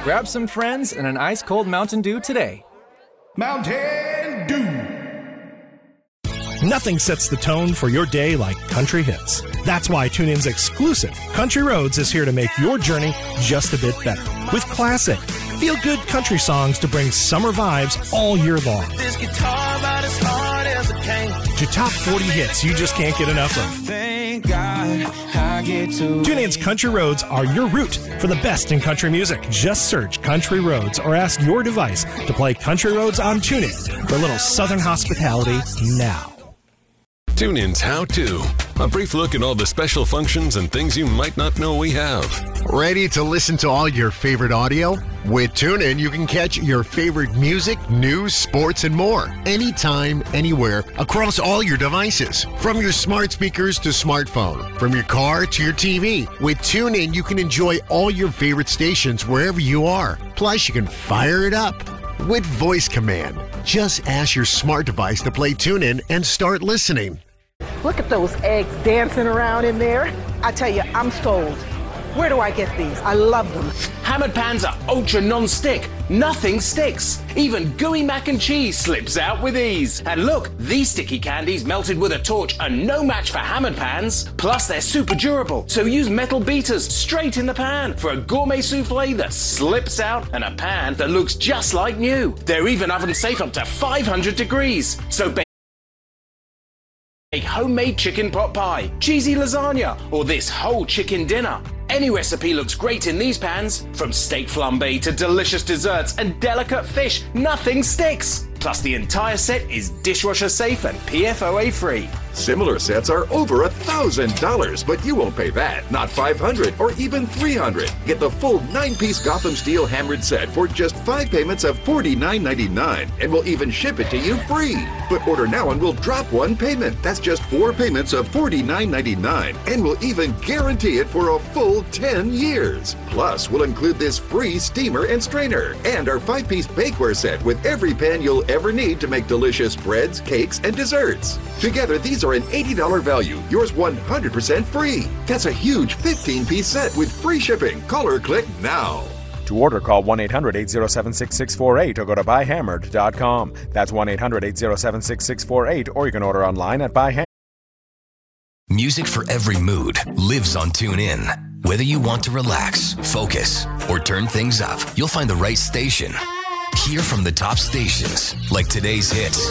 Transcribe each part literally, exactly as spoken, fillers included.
Grab some friends and an ice-cold Mountain Dew today. Mountain Dew. Nothing sets the tone for your day like country hits. That's why TuneIn's exclusive Country Roads is here to make your journey just a bit better. With classic, feel-good country songs to bring summer vibes all year long. This guitar about as hard as it can. To top forty hits you just can't get enough of. Thank God I get to. TuneIn's Country Roads are your route for the best in country music. Just search Country Roads or ask your device to play Country Roads on TuneIn for a little Southern hospitality now. TuneIn's How To. A brief look at all the special functions and things you might not know we have. Ready to listen to all your favorite audio? With TuneIn, you can catch your favorite music, news, sports, and more. Anytime, anywhere, across all your devices. From your smart speakers to smartphone. From your car to your T V. With TuneIn, you can enjoy all your favorite stations wherever you are. Plus, you can fire it up with voice command. Just ask your smart device to play TuneIn and start listening. Look at those eggs dancing around in there. I tell you, I'm sold. Where do I get these? I love them. Hammered pans are ultra non-stick. Nothing sticks. Even gooey mac and cheese slips out with ease. And look, these sticky candies melted with a torch are no match for hammered pans. Plus, they're super durable, so use metal beaters straight in the pan for a gourmet souffle that slips out and a pan that looks just like new. They're even oven safe up to five hundred degrees. So bake homemade chicken pot pie, cheesy lasagna, or this whole chicken dinner. Any recipe looks great in these pans. From steak flambe to delicious desserts and delicate fish, nothing sticks. Plus, the entire set is dishwasher safe and P F O A free. Similar sets are over a thousand dollars, but you won't pay that. Not five hundred or even three hundred. Get the full nine-piece Gotham Steel hammered set for just five payments of forty-nine ninety-nine, and we'll even ship it to you free. But order now and we'll drop one payment. That's just four payments of forty-nine ninety-nine, and we'll even guarantee it for a full ten years. Plus, we'll include this free steamer and strainer and our five-piece bakeware set with every pan you'll ever need to make delicious breads, cakes, and desserts. Together, these are an eighty dollars value, yours one hundred percent free. That's a huge fifteen-piece set with free shipping. Call or click now. To order, call one eight hundred eight oh seven six six four eight or go to buy hammered dot com. That's one eight hundred eight oh seven six six four eight, or you can order online at buy hammered. Music for every mood lives on TuneIn. Whether you want to relax, focus, or turn things up, you'll find the right station. Hear from the top stations, like today's hits,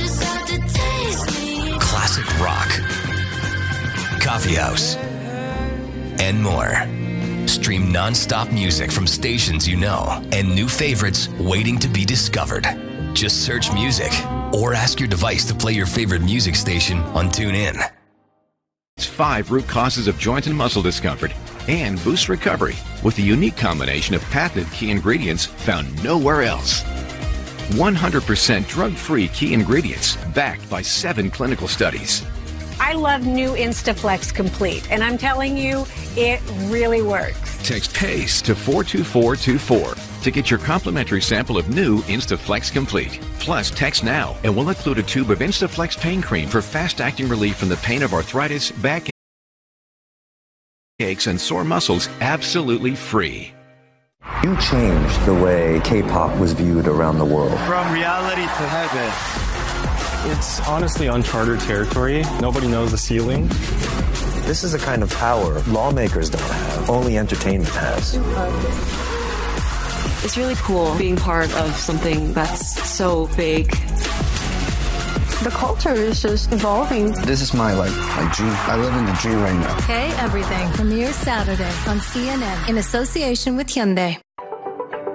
classic rock, coffee house, and more. Stream non-stop music from stations you know and new favorites waiting to be discovered. Just search music or ask your device to play your favorite music station on TuneIn. Five root causes of joint and muscle discomfort and boost recovery with a unique combination of patented key ingredients found nowhere else. one hundred percent drug-free key ingredients backed by seven clinical studies. I love new Instaflex Complete, and I'm telling you, it really works. Text PACE to four two four two four to get your complimentary sample of new Instaflex Complete. Plus, text now, and we'll include a tube of Instaflex pain cream for fast-acting relief from the pain of arthritis, back aches, and sore muscles, absolutely free. You changed the way K-pop was viewed around the world. From reality to heaven. It's honestly uncharted territory. Nobody knows the ceiling. This is a kind of power lawmakers don't have, only entertainment has. It's really cool being part of something that's so big. The culture is just evolving. This is my life, my G. I live in the G right now. Hey Everything premieres Saturday on C N N in association with Hyundai.